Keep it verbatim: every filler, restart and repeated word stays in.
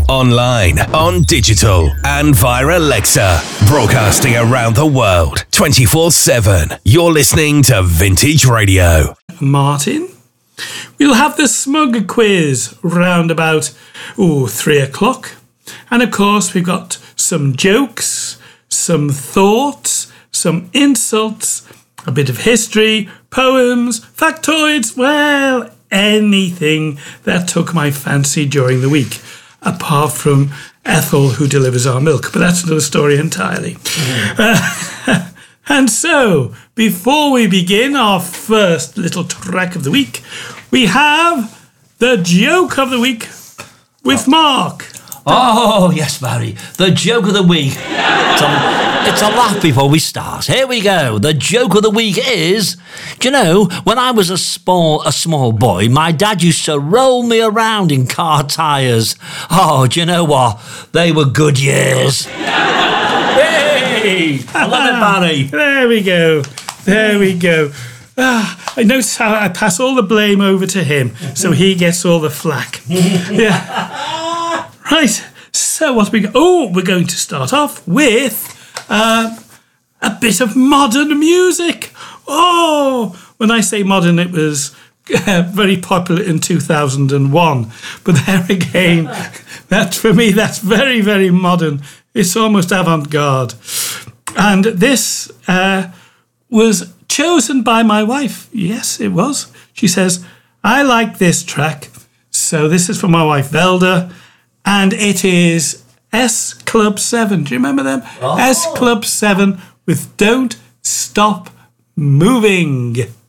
online, on digital, and via Alexa. Broadcasting around the world, twenty-four seven. You're listening to Vintage Radio. Martin, we'll have the Smug quiz round about, ooh, three o'clock. And of course, we've got some jokes, some thoughts, some insults, a bit of history, poems, factoids, well, anything that took my fancy during the week, apart from Ethel, who delivers our milk. But that's another story entirely. Mm. Uh, and so, before we begin our first little track of the week, we have the joke of the week with Mark. Oh, yes, Barry. The joke of the week. It's a, it's a laugh before we start. Here we go. The joke of the week is, do you know, when I was a small a small boy, my dad used to roll me around in car tyres. Oh, do you know what? They were good years. Hey! I love it, Barry. There we go. There we go. Ah, I notice how I pass all the blame over to him, so he gets all the flack. Yeah. Right, so what we go? Oh, we're going to start off with uh, a bit of modern music. Oh, when I say modern, it was uh, very popular in two thousand one. But there again, that for me, that's very, very modern. It's almost avant-garde. And this uh, was chosen by my wife. Yes, it was. She says, I like this track. So this is from my wife, Velda. And it is S Club seven. Do you remember them? Oh. S Club seven with Don't Stop Moving.